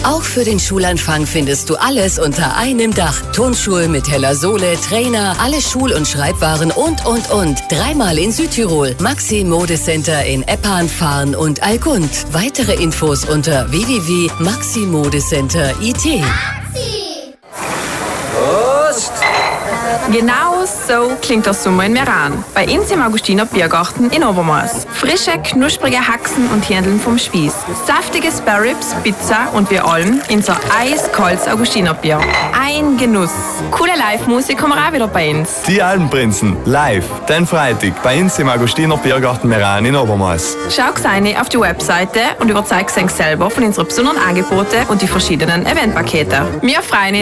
Auch für den Schulanfang findest du alles unter einem Dach. Turnschuhe mit heller Sohle, Trainer, alle Schul- und Schreibwaren und. Dreimal in Südtirol. Maxi Modecenter in Eppan, Farn und Allgund. Weitere Infos unter www.maximodecenter.it. Prost! Genau so klingt der Sommer in Meran. Bei uns im Augustiner Biergarten in Obermaß. Frische, knusprige Haxen und Hähndeln vom Spieß. Saftige Sparrows, Pizza und wir allem in so eiskaltes Augustiner Bier. Ein Genuss. Coole Live-Musik kommen auch wieder bei uns. Die Alpenprinzen, live, den Freitag, bei uns im Augustiner Biergarten Meran in Obermaß. Schau rein auf die Webseite und überzeug dich selber von unseren besonderen Angeboten und die verschiedenen Eventpakete. Wir freuen uns